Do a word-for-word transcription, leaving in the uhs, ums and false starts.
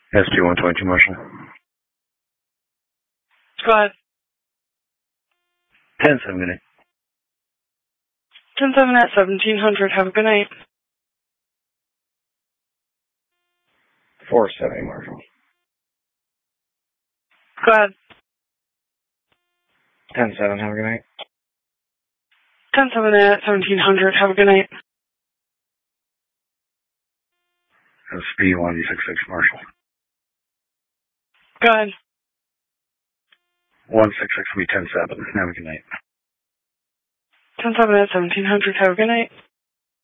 S P one twenty-two, Marshall. Go ahead. ten seven, good night. ten seven at seventeen hundred. Have a good night. four seventy, Marshall. Go ahead. ten seven, have a good night. ten seven at seventeen hundred. Have a good night. S P one six six, Marshall. Go ahead. one six six, be ten seven. Have a good night. ten seven at seventeen hundred. Have a good night.